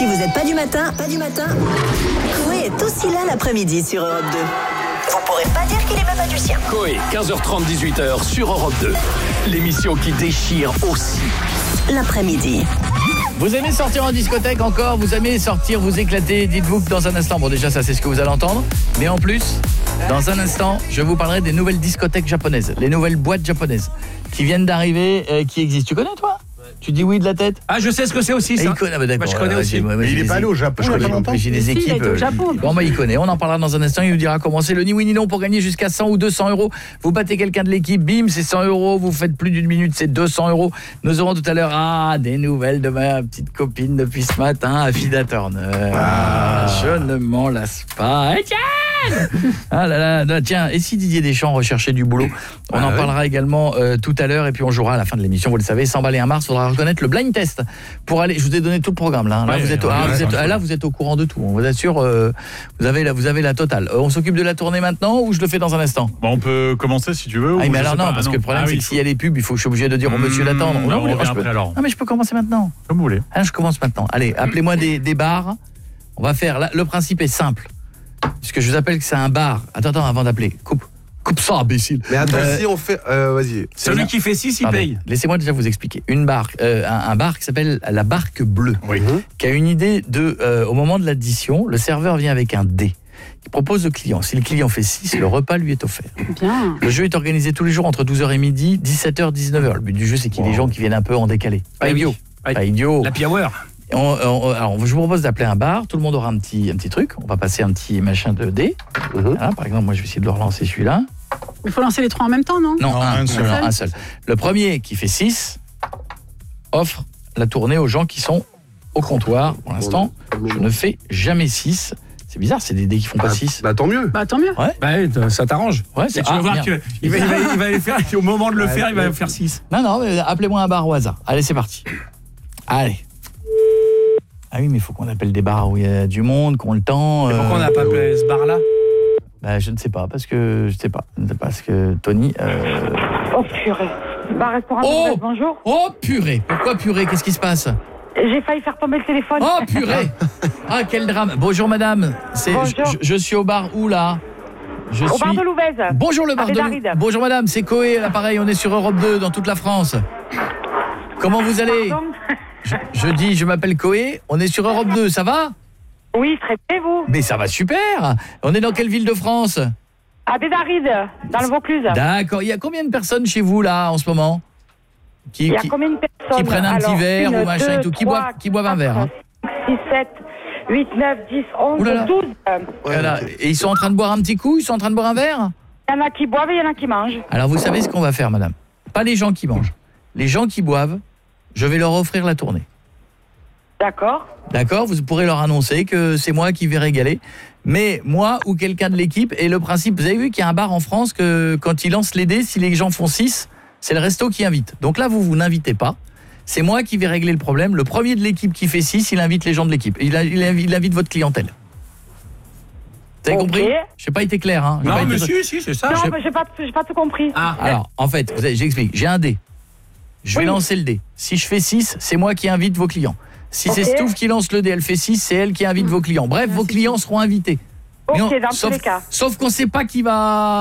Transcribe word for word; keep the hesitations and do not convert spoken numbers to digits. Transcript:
Si vous n'êtes pas du matin, pas du matin, Coé est aussi là l'après-midi sur Europe deux. Vous pourrez pas dire qu'il est même pas du sien. Coé, quinze heures trente, dix-huit heures sur Europe deux. L'émission qui déchire aussi l'après-midi. Vous aimez sortir en discothèque encore? Vous aimez sortir, vous éclater? Dites-vous que dans un instant, bon déjà ça c'est ce que vous allez entendre, mais en plus, dans un instant, je vous parlerai des nouvelles discothèques japonaises, les nouvelles boîtes japonaises qui viennent d'arriver, euh, qui existent. Tu connais toi? Tu dis oui de la tête? Ah, je sais ce que c'est aussi, ça. Il connaît, bah, d'accord. Moi, je connais ouais, aussi. Moi, moi, il est pas allé au Japon. Je connais pas. J'ai des Si, équipes. il a été au Japon. Bon, bah, il connaît. On en parlera dans un instant. Il nous dira comment c'est le ni oui ni non pour gagner jusqu'à cent ou deux cents euros. Vous battez quelqu'un de l'équipe, bim, c'est cent euros. Vous faites plus d'une minute, c'est deux cents euros. Nous aurons tout à l'heure, ah, des nouvelles de ma petite copine depuis ce matin, Afida Turner. Ah. Je ne m'en lasse pas. Ah là là, tiens, et si Didier Deschamps recherchait du boulot? On ah en ouais. parlera également euh, tout à l'heure et puis on jouera à la fin de l'émission, vous le savez, cent balles et un mars, il faudra reconnaître le blind test pour aller, je vous ai donné tout le programme là, là, ouais, vous, êtes, ouais, ah, ouais, vous, êtes, là vous êtes au courant de tout, on vous assure, euh, vous, avez la, vous avez la totale. Euh, on s'occupe de la tournée maintenant ou je le fais dans un instant? Bon, on peut commencer si tu veux. Ah, mais alors non, pas. parce ah, non. que le problème ah, c'est oui, que s'il y a les pubs, il faut que je suis obligé de dire au mmh, monsieur d'attendre. Non, non, non, peux... non mais je peux commencer maintenant. Comme vous voulez. Ah, je commence maintenant. Allez, appelez-moi des, des bars. On va faire, là, le principe est simple. Puisque je vous appelle que c'est un bar. Attends, attends, avant d'appeler. Coupe. Coupe ça, imbécile. Mais attends, euh, si on fait... Euh, vas-y. Celui qui fait six, il Pardon. paye. Laissez-moi déjà vous expliquer. Une barque, euh, un, un bar qui s'appelle la Barque Bleue, oui. qui a une idée de... Euh, au moment de l'addition, le serveur vient avec un dé. Il propose au client. Si le client fait six, le repas lui est offert. Bien. Le jeu est organisé tous les jours entre douze heures et midi, dix-sept heures, dix-neuf heures. Le but du jeu, c'est qu'il y ait des gens qui viennent un peu en décalé. Pas oui, idiot. Oui. Pas idiot. La Piaware. On, on, alors, je vous propose d'appeler un bar. Tout le monde aura un petit, un petit truc. On va passer un petit machin de dés. Mm-hmm. Voilà, par exemple, moi, je vais essayer de le relancer celui-là. Il faut lancer les trois en même temps, non? Non, non un, un, seul. Non, un seul. Le premier qui fait six offre la tournée aux gens qui sont au comptoir. Pour l'instant, je ne fais jamais six. C'est bizarre, c'est des dés qui font pas six. Bah, bah tant mieux. Bah tant mieux. Ouais. Bah ça t'arrange. Ouais, c'est... Tu vas ah, voir qu'il va, il va, il va, il va les faire. Au moment de le ouais, faire, il va ouais. faire six. Non, non, mais appelez-moi un bar au hasard. Allez, c'est parti. Allez. Ah oui, mais il faut qu'on appelle des bars où il y a du monde, qu'on le temps. Et pourquoi euh... on n'a pas appelé ce bar-là? Bah, je ne sais pas, parce que je sais pas, parce que Tony. Euh... Oh purée. Bar restaurant. Oh, bonjour. Oh purée. Pourquoi purée? Qu'est-ce qui se passe? J'ai failli faire tomber le téléphone. Oh purée. Ah quel drame. Bonjour madame. C'est Bonjour. Je, je suis au bar où là? Je au suis... bar de Louvèze. Bonjour le bar de Louvèze. Bonjour madame, c'est Coé, l'appareil, on est sur Europe deux dans toute la France. Comment vous allez? je, je dis, je m'appelle Coé, on est sur Europe deux, ça va? Oui, très bien, vous. Mais ça va super. On est dans quelle ville de France? À Bédaride, dans le Vaucluse. D'accord, il y a combien de personnes chez vous là en ce moment? Qui, il y a qui, combien de personnes? Qui prennent un Alors, petit verre une, ou machin deux, et tout, qui trois, boivent, qui boivent un verre hein. six, sept, huit, neuf, dix, onze, douze. Voilà. Et ils sont en train de boire un petit coup? Ils sont en train de boire un verre? Il y en a qui boivent et il y en a qui mangent. Alors vous savez ce qu'on va faire madame? Pas les gens qui mangent. Les gens qui boivent, je vais leur offrir la tournée. D'accord. D'accord, vous pourrez leur annoncer que c'est moi qui vais régaler. Mais moi ou quelqu'un de l'équipe, et le principe, vous avez vu qu'il y a un bar en France que quand ils lancent les dés, si les gens font six, c'est le resto qui invite. Donc là, vous, vous n'invitez pas. C'est moi qui vais régler le problème. Le premier de l'équipe qui fait six, il invite les gens de l'équipe. Il, il, il invite votre clientèle. Vous avez okay. compris? Je n'ai pas été clair. Hein. Non, pas mais été... si, si, c'est ça. Non, mais je n'ai pas, pas tout compris. Ah. Alors, en fait, j'explique. J'ai un dé. Je vais oui. lancer le dé. Si je fais six, c'est moi qui invite vos clients. Si okay. c'est Stouff qui lance le dé, elle fait six, c'est elle qui invite mmh. vos clients. Bref, Merci. vos clients seront invités. Ok, on, dans sauf, tous les cas. Sauf qu'on ne sait pas qui va...